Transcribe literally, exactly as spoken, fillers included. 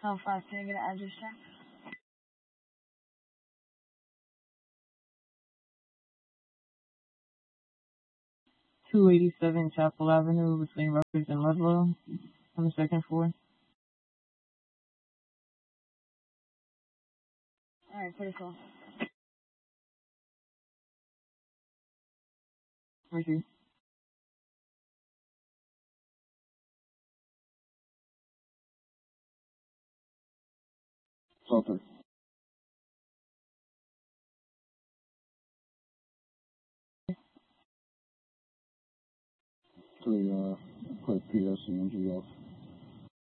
How fast can I get an address check? two eighty-seven Chapel Avenue between Rutgers and Ludlow on the second floor. Alright, pretty cool. Thank you. Filter. Three, uh, put P S and G off.